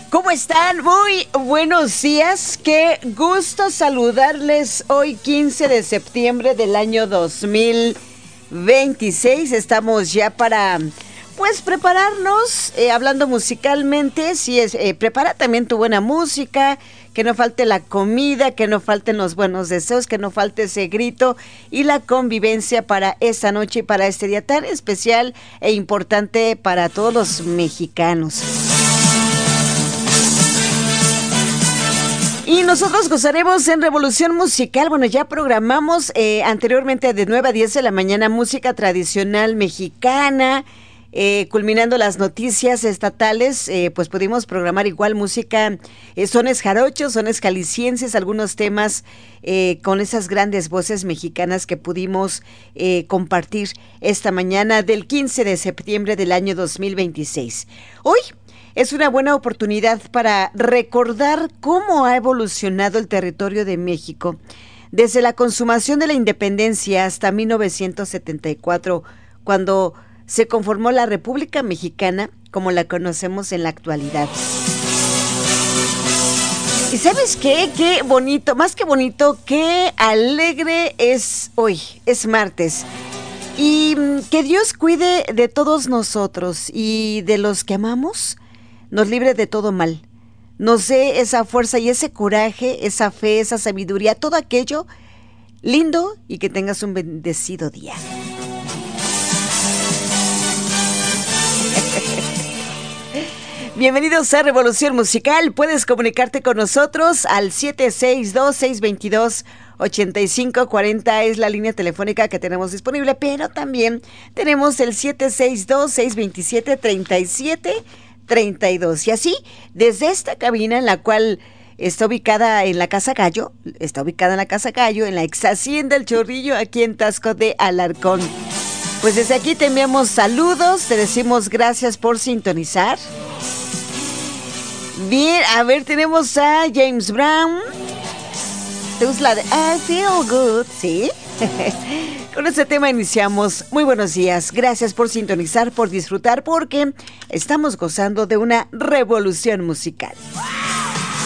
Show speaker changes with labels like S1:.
S1: ¿Cómo están? Muy buenos días. Qué gusto saludarles hoy 15 de septiembre del año 2026. Estamos ya para, pues, prepararnos, hablando musicalmente. Si es, prepara también tu buena música, que no falte la comida, que no falten los buenos deseos, que no falte ese grito y la convivencia para esta noche y para este día tan especial e importante para todos los mexicanos. Y nosotros gozaremos en Revolución Musical. Bueno, ya programamos anteriormente de 9 a 10 de la mañana música tradicional mexicana. Culminando las noticias estatales, pues pudimos programar igual música, sones jarochos, sones jaliscienses, algunos temas con esas grandes voces mexicanas que pudimos compartir esta mañana del 15 de septiembre del año 2026. Hoy es una buena oportunidad para recordar cómo ha evolucionado el territorio de México desde la consumación de la independencia hasta 1974, cuando se conformó la República Mexicana como la conocemos en la actualidad. ¿Y sabes qué? Qué bonito, más que bonito, qué alegre es hoy, es martes. Y que Dios cuide de todos nosotros y de los que amamos, nos libre de todo mal, nos dé esa fuerza y ese coraje, esa fe, esa sabiduría, todo aquello lindo y que tengas un bendecido día. Bienvenidos a Revolución Musical. Puedes comunicarte con nosotros al 762-622-8540. Es la línea telefónica que tenemos disponible, pero también tenemos el 762-627-3732. Y así, desde esta cabina en la cual está ubicada en la Casa Gallo, en la ex Hacienda El Chorrillo, aquí en Taxco de Alarcón. Pues desde aquí te enviamos saludos, te decimos gracias por sintonizar. Bien, a ver, tenemos a James Brown. ¿Te gusta la de I Feel Good? ¿Sí? Con este tema iniciamos. Muy buenos días, gracias por sintonizar, por disfrutar, porque estamos gozando de una revolución musical.